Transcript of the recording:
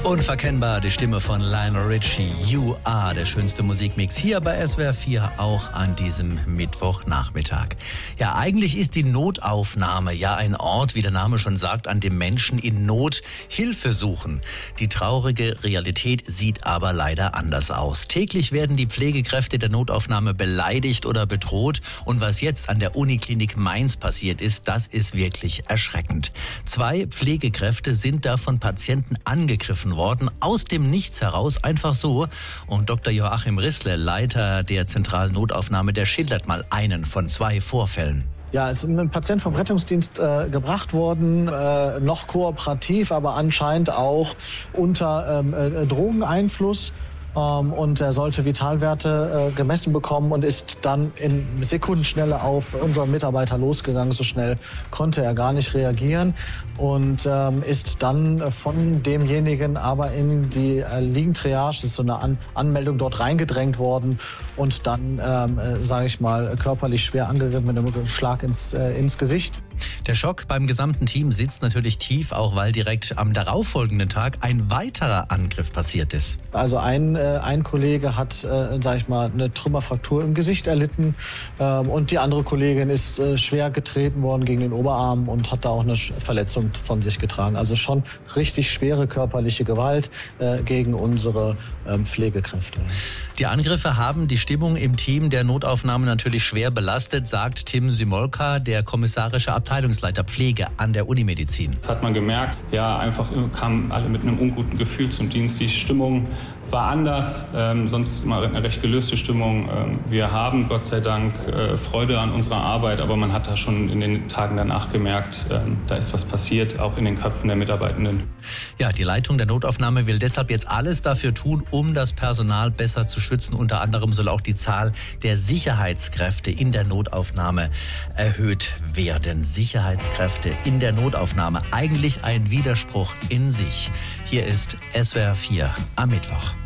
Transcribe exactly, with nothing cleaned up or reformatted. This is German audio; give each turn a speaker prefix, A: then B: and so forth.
A: Unverkennbar die Stimme von Lionel Richie, You Are, der schönste Musikmix hier bei S W R vier, auch an diesem Mittwochnachmittag. Ja, eigentlich ist die Notaufnahme ja ein Ort, wie der Name schon sagt, an dem Menschen in Not Hilfe suchen. Die traurige Realität sieht aber leider anders aus. Täglich werden die Pflegekräfte der Notaufnahme beleidigt oder bedroht. Und was jetzt an der Uniklinik Mainz passiert ist, das ist wirklich erschreckend. Zwei Pflegekräfte sind da von Patienten angegriffen worden, aus dem Nichts heraus, einfach so. Und Doktor Joachim Rissle, Leiter der zentralen Notaufnahme, der schildert mal einen von zwei Vorfällen.
B: Ja, es ist ein Patient vom Rettungsdienst äh, gebracht worden, äh, noch kooperativ, aber anscheinend auch unter ähm, äh, Drogeneinfluss. Ähm, und er sollte Vitalwerte äh, gemessen bekommen und ist dann in Sekundenschnelle auf unseren Mitarbeiter losgegangen. So schnell konnte er gar nicht reagieren und ähm, ist dann von demjenigen aber in die äh, Liegentriage, das ist so eine An- Anmeldung, dort reingedrängt worden und dann, ähm, äh, sage ich mal, körperlich schwer angegriffen mit einem Schlag ins, äh, ins Gesicht.
A: Der Schock beim gesamten Team sitzt natürlich tief, auch weil direkt am darauffolgenden Tag ein weiterer Angriff passiert ist.
B: Also ein, äh, ein Kollege hat, äh, sag ich mal, eine Trümmerfraktur im Gesicht erlitten ähm, und die andere Kollegin ist äh, schwer getreten worden gegen den Oberarm und hat da auch eine Verletzung von sich getragen. Also schon richtig schwere körperliche Gewalt äh, gegen unsere ähm, Pflegekräfte.
A: Die Angriffe haben die Stimmung im Team der Notaufnahme natürlich schwer belastet, sagt Tim Simolka, der kommissarische Abteilungsleiter Pflege an der Unimedizin.
C: Das hat man gemerkt. Ja, einfach kamen alle mit einem unguten Gefühl zum Dienst. Die Stimmung war anders, ähm, sonst immer eine recht gelöste Stimmung. Ähm, wir haben Gott sei Dank äh, Freude an unserer Arbeit, aber man hat da schon in den Tagen danach gemerkt, ähm, da ist was passiert, auch in den Köpfen der Mitarbeitenden.
A: Ja, die Leitung der Notaufnahme will deshalb jetzt alles dafür tun, um das Personal besser zu schützen. Unter anderem soll auch die Zahl der Sicherheitskräfte in der Notaufnahme erhöht werden. Sicherheitskräfte in der Notaufnahme, eigentlich ein Widerspruch in sich. Hier ist S W R vier am Mittwoch.